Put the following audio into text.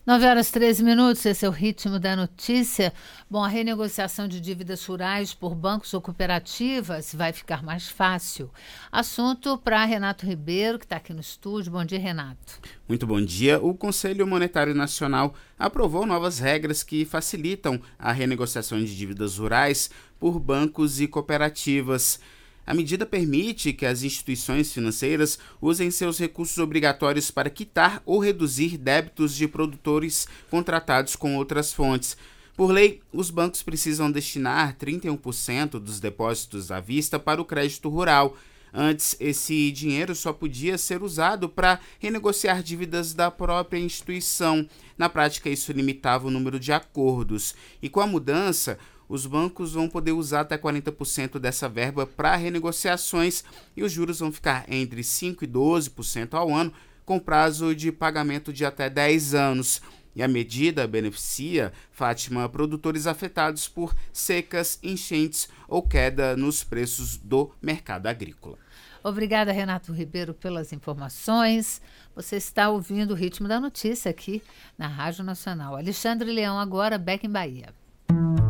9h13, esse é o ritmo da notícia. Bom, a renegociação de dívidas rurais por bancos ou cooperativas vai ficar mais fácil. Assunto para Renato Ribeiro, que está aqui no estúdio. Bom dia, Renato. Muito bom dia. O Conselho Monetário Nacional aprovou novas regras que facilitam a renegociação de dívidas rurais por bancos e cooperativas. A medida permite que as instituições financeiras usem seus recursos obrigatórios para quitar ou reduzir débitos de produtores contratados com outras fontes. Por lei, os bancos precisam destinar 31% dos depósitos à vista para o crédito rural. Antes, esse dinheiro só podia ser usado para renegociar dívidas da própria instituição. Na prática, isso limitava o número de acordos. E com a mudança, os bancos vão poder usar até 40% dessa verba para renegociações e os juros vão ficar entre 5% e 12% ao ano, com prazo de pagamento de até 10 anos. E a medida beneficia, Fátima, produtores afetados por secas, enchentes ou queda nos preços do mercado agrícola. Obrigada, Renato Ribeiro, pelas informações. Você está ouvindo o Ritmo da Notícia aqui na Rádio Nacional. Alexandre Leão agora, Beck em Bahia.